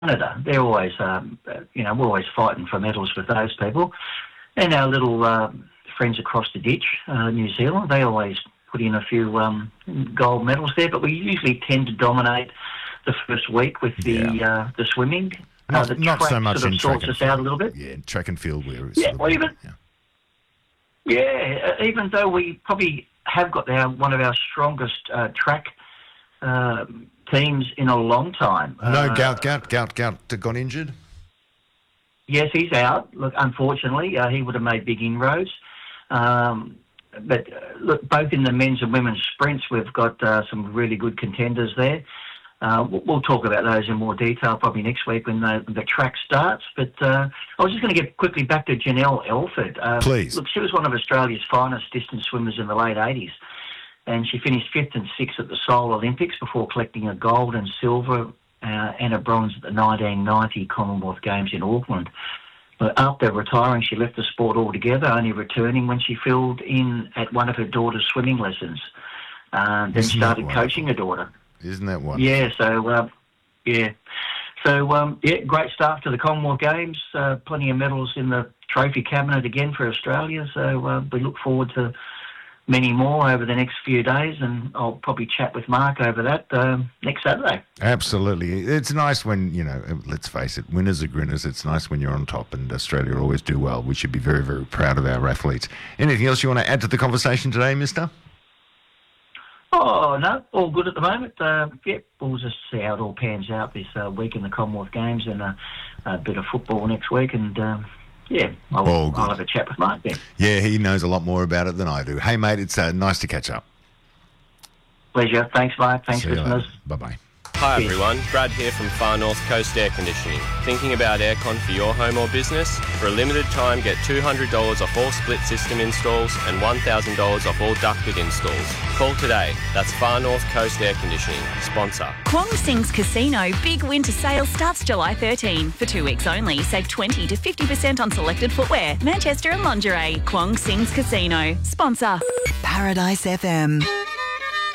Canada. They're always, we're always fighting for medals with those people. And our little friends across the ditch, New Zealand, they always put in a few gold medals there, but we usually tend to dominate the first week with the swimming. Not track so much sort of in sorts track us out a little bit. Yeah, track and field. Even though we probably have got one of our strongest track teams in a long time. No, Gout got injured. Yes, he's out. Look, unfortunately, he would have made big inroads. But look, both in the men's and women's sprints, we've got some really good contenders there. We'll talk about those in more detail probably next week when the track starts. But I was just going to get quickly back to Janelle Elford. Please. Look, she was one of Australia's finest distance swimmers in the late 80s. And she finished 5th and 6th at the Seoul Olympics before collecting a gold and silver and a bronze at the 1990 Commonwealth Games in Auckland. But after retiring, she left the sport altogether, only returning when she filled in at one of her daughter's swimming lessons. Then started coaching her daughter. Isn't that wonderful? Yeah, So, great start to the Commonwealth Games. Plenty of medals in the trophy cabinet again for Australia. So we look forward to many more over the next few days, and I'll probably chat with Mark over that next Saturday. Absolutely. It's nice when, let's face it, winners are grinners. It's nice when you're on top, and Australia always do well. We should be very, very proud of our athletes. Anything else you want to add to the conversation today, mister? Oh, no, all good at the moment. We'll just see how it all pans out this week in the Commonwealth Games, and a bit of football next week, and I'll have a chat with Mark then. Yeah, he knows a lot more about it than I do. Hey, mate, it's nice to catch up. Pleasure. Thanks, Mark. Thanks, listeners. Bye-bye. Hi everyone, Brad here from Far North Coast Air Conditioning. Thinking about aircon for your home or business? For a limited time, get $200 off all split system installs and $1,000 off all ducted installs. Call today. That's Far North Coast Air Conditioning, sponsor. Kwong Sing's Casino Big Winter Sale starts July 13. For 2 weeks only, save 20 to 50% on selected footwear, Manchester and lingerie. Kwong Sing's Casino, sponsor. Paradise FM.